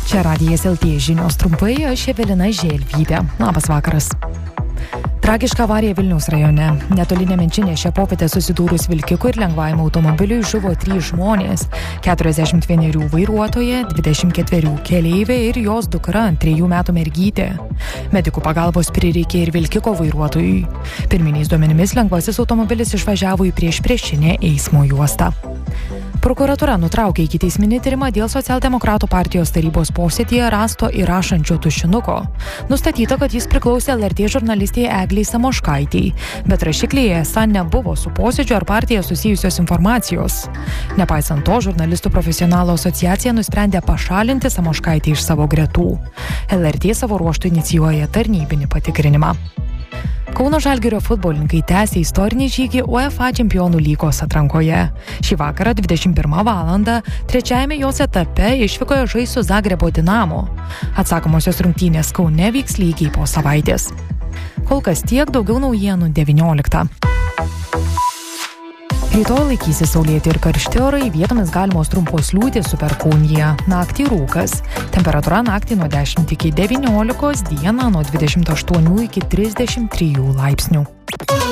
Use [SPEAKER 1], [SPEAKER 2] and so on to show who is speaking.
[SPEAKER 1] Čia Radijas LT žinios trumpai, aš Evelina Želvytė. Labas vakaras. Tragiška avarija Vilniaus rajone. Netoli Nemenčinės šią popietę susidūrus vilkiku ir lengvajam automobiliui žuvo 3 žmonės. 41 vairuotoja, 24 keleivė ir jos dukra, 3 metų mergytė. Medikų pagalbos prireikė ir vilkiko vairuotojui. Pirminiais duomenimis lengvasis automobilis išvažiavo į priešpriešinę eismo juostą. Prokuratūra nutraukė ikiteisminį tyrimą dėl Socialdemokratų partijos tarybos posėdyje rasto įrašančio tušinuko. Nustatyta, kad jis priklausė LRT žurnalistei Eglei Samoškaitei, bet rašiklyje esą nebuvo su posėdžiu ar partija susijusios informacijos. Nepaisant to, žurnalistų profesionalų asociacija nusprendė pašalinti Samoškaitę iš savo gretų. LRT savo ruožtu inicijuoja tarnybinį patikrinimą. Kauno Žalgirio futbolininkai tęsia istorinį žygį UEFA Čempionų lygos atrankoje. Šį vakarą 21 valandą trečiajame jos etape išvykoje žais su Zagrebo Dinamo. Atsakomosios rungtynės Kaune vyks lygiai po savaitės. Kol kas tiek, daugiau naujienų 19. Rytoj laikysis saulėti ir karšti orai, vietomis galimos trumpos liūtys su perkūnija. Naktį rūkas. Temperatūra naktį nuo 10 iki 19, dieną nuo 28 iki 33 laipsnių.